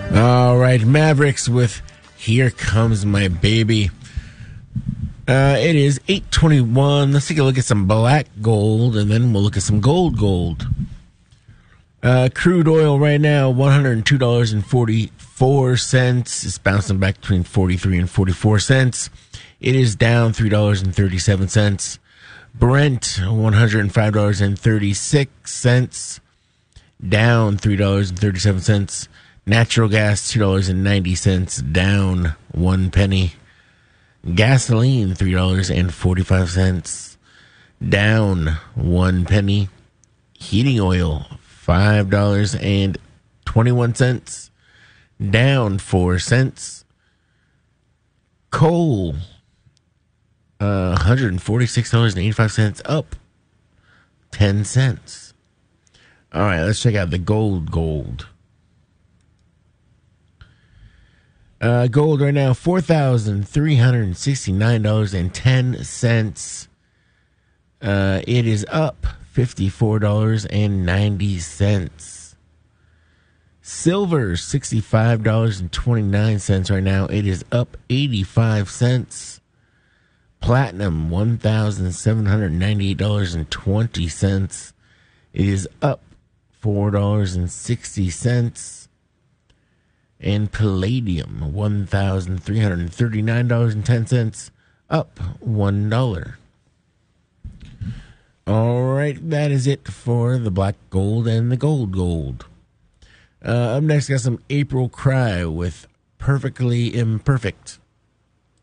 All right, Mavericks with Here Comes My Baby. It is 8:21. Let's take a look at some black gold, and then we'll look at some gold. Crude oil right now, $102.44. It's bouncing back between 43 and 44 cents. It is down $3.37. Brent, $105.36. Down $3.37. Natural gas, $2.90, down 1 penny. Gasoline, $3.45, down 1 penny. Heating oil, $5.21, down 4 cents. Coal, $146.85, up 10 cents. All right, let's check out the gold. Gold right now, $4,369.10. It is up $54.90. Silver, $65.29 right now. It is up 85 cents. Platinum, $1,798.20. It is up $4.60. And palladium, $1,339.10, up $1. All right, that is it for the black gold and the gold. Up next, got some April Cry with Perfectly Imperfect.